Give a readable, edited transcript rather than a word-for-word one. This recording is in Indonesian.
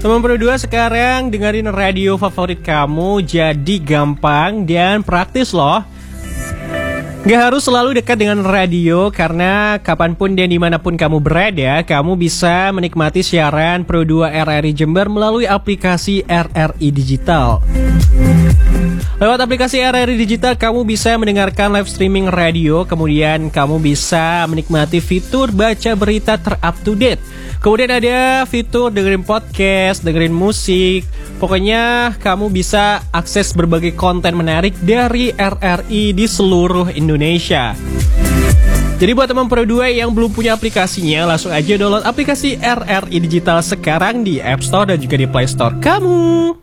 Teman Pro 2 sekarang dengerin radio favorit kamu jadi gampang dan praktis loh. Gak harus selalu dekat dengan radio, karena kapanpun dan dimanapun kamu berada, kamu bisa menikmati siaran Pro 2 RRI Jember melalui aplikasi RRI Digital. Lewat aplikasi RRI Digital, kamu bisa mendengarkan live streaming radio, kemudian kamu bisa menikmati fitur baca berita ter-up-to-date. Kemudian ada fitur dengerin podcast, dengerin musik. Pokoknya kamu bisa akses berbagai konten menarik dari RRI di seluruh Indonesia. Jadi buat teman Pro 2 yang belum punya aplikasinya, langsung aja download aplikasi RRI Digital sekarang di App Store dan juga di Play Store kamu.